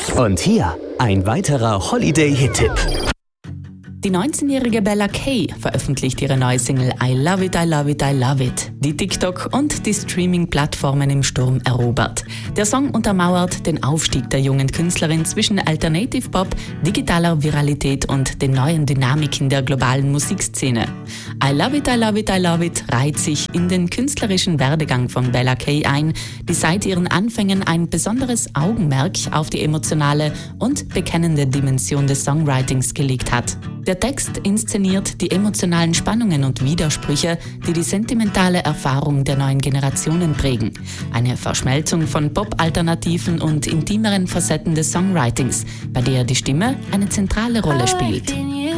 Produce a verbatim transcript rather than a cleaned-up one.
Und hier ein weiterer Holiday-Hit-Tipp. Die neunzehnjährige Bella Kay veröffentlicht ihre neue Single I Love It, I Love It, I Love It, die TikTok und die Streaming-Plattformen im Sturm erobert. Der Song untermauert den Aufstieg der jungen Künstlerin zwischen Alternative Pop, digitaler Viralität und den neuen Dynamiken der globalen Musikszene. I Love It, I Love It, I Love It reiht sich in den künstlerischen Werdegang von Bella Kay ein, die seit ihren Anfängen ein besonderes Augenmerk auf die emotionale und bekennende Dimension des Songwritings gelegt hat. Der Text inszeniert die emotionalen Spannungen und Widersprüche, die die sentimentale Erfahrung der neuen Generationen prägen. Eine Verschmelzung von Pop-Alternativen und intimeren Facetten des Songwritings, bei der die Stimme eine zentrale Rolle spielt.